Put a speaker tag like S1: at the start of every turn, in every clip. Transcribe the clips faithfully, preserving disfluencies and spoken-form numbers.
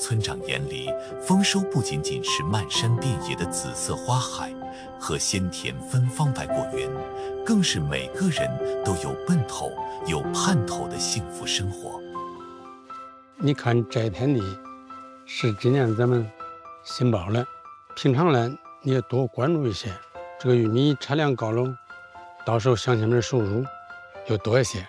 S1: 村长眼里，丰收不仅仅是漫山遍野的紫色花海和鲜甜芬芳百果园，更是每个人都有奔头、有盼头的幸福生活。
S2: 你看这片地是今年咱们新包的，平常呢你也多关注一些，这个玉米产量高了，到时候乡亲们的收入又多一些。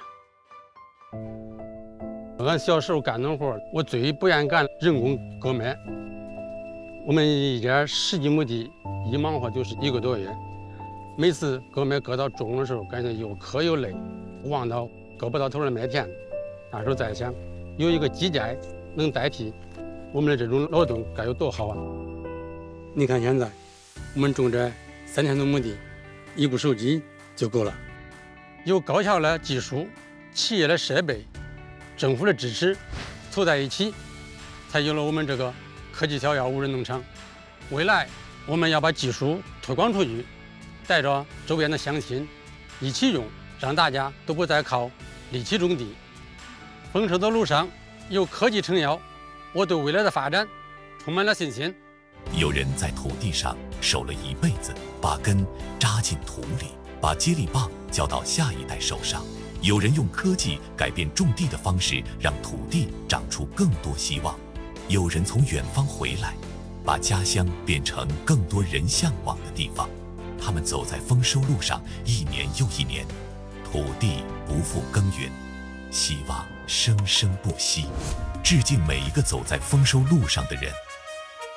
S2: 俺小时候干农活，我最不愿意干人工割麦。我们一家十几亩地，一忙活就是一个多月。每次割麦割到中午的时候，感觉又渴又累，望到割不到头的麦田，那时候在想，有一个机械能代替我们的这种劳动，该有多好啊！你看现在，我们种这三千多亩地，一部手机就够了。有高效的技术、企业的设备、政府的支持凑在一起，才有了我们这个科技小药无人农场。未来我们要把技术推广出去，带着周边的乡亲一起用，让大家都不再靠力气种地。丰收的路上有科技撑腰，我对未来的发展充满了信心。
S1: 有人在土地上守了一辈子，把根扎进土里，把接力棒交到下一代手上。有人用科技改变种地的方式，让土地长出更多希望。有人从远方回来，把家乡变成更多人向往的地方。他们走在丰收路上，一年又一年，土地不复耕耘，希望生生不息。致敬每一个走在丰收路上的人。